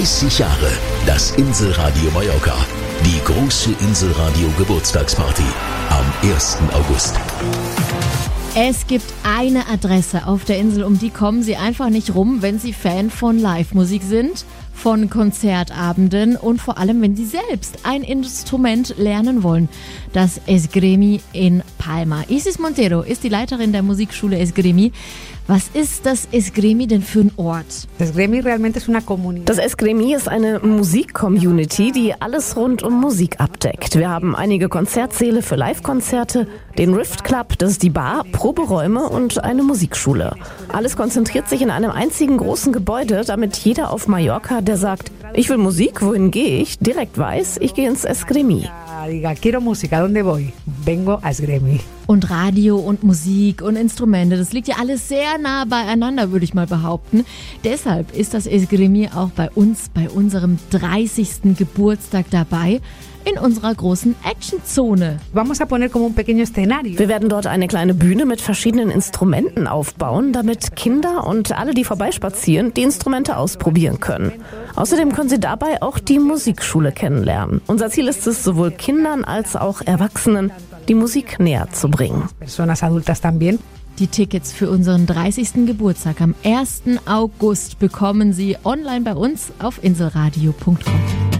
30 Jahre das Inselradio Mallorca. Die große Inselradio Geburtstagsparty am 1. August. Es gibt eine Adresse auf der Insel, um die kommen Sie einfach nicht rum, wenn Sie Fan von Live-Musik sind, von Konzertabenden und vor allem, wenn Sie selbst ein Instrument lernen wollen. Das Esgremi in Palma. Isis Montero ist die Leiterin der Musikschule Esgremi. Was ist das Esgremi denn für ein Ort? Das Esgremi ist eine Musik-Community, die alles rund um Musik abdeckt. Wir haben einige Konzertsäle für Live-Konzerte, den Rift Club, das ist die Bar, Proberäume und eine Musikschule. Alles konzentriert sich in einem einzigen großen Gebäude, damit jeder auf Mallorca, der sagt, ich will Musik, wohin gehe ich, direkt weiß, ich gehe ins Esgremi. Und Radio und Musik und Instrumente, das liegt ja alles sehr nah beieinander, würde ich mal behaupten. Deshalb ist das Esgremi auch bei uns, bei unserem 30. Geburtstag dabei, in unserer großen Actionzone. Wir werden dort eine kleine Bühne mit verschiedenen Instrumenten aufbauen, damit Kinder und alle, die vorbeispazieren, die Instrumente ausprobieren können. Außerdem können sie dabei auch die Musikschule kennenlernen. Unser Ziel ist es, sowohl Kindern als auch Erwachsenen die Musik näher zu bringen. Die Tickets für unseren 30. Geburtstag am 1. August bekommen Sie online bei uns auf inselradio.com.